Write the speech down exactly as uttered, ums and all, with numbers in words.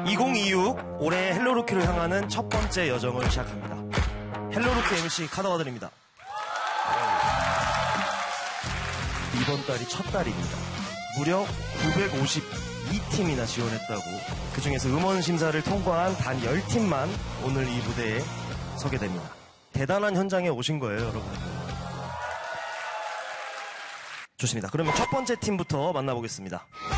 이천이십육 올해 헬로루키로 향하는 첫 번째 여정을 시작합니다. 헬로루키 엠씨 카더가 드립니다. 이번 달이 첫 달입니다. 무려 구백오십이 팀이나 지원했다고, 그 중에서 음원 심사를 통과한 단 십 팀만 오늘 이 무대에 서게 됩니다. 대단한 현장에 오신 거예요, 여러분. 좋습니다. 그러면 첫 번째 팀부터 만나보겠습니다.